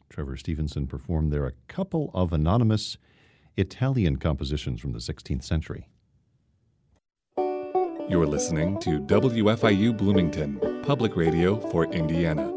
Trevor Stevenson performed there a couple of anonymous Italian compositions from the 16th century. You're listening to WFIU Bloomington, public radio for Indiana.